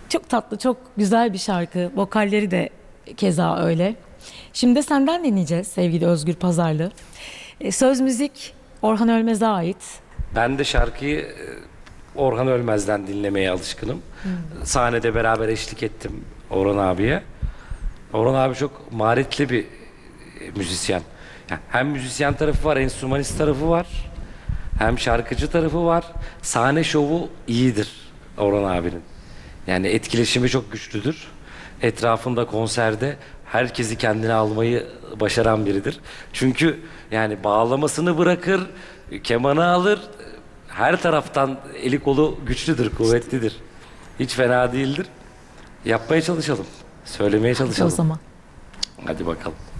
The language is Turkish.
Çok tatlı, çok güzel bir şarkı. Vokalleri de keza öyle. Şimdi de senden dinleyeceğiz sevgili Özgür Pazarlı. Söz müzik Orhan Ölmez'e ait. Ben de şarkıyı Orhan Ölmez'den dinlemeye alışkınım. Sahnede beraber eşlik ettim Orhan abiye. Orhan abi çok maharetli bir müzisyen. Yani hem müzisyen tarafı var, enstrümanist tarafı var. Hem şarkıcı tarafı var. Sahne şovu iyidir Orhan abinin. Yani etkileşimi çok güçlüdür. Etrafında konserde herkesi kendine almayı başaran biridir. Çünkü yani bağlamasını bırakır, kemanı alır. Her taraftan eli kolu güçlüdür, kuvvetlidir. Hiç fena değildir. Yapmaya çalışalım. Söylemeye Hadi o çalışalım. zaman. Hadi bakalım.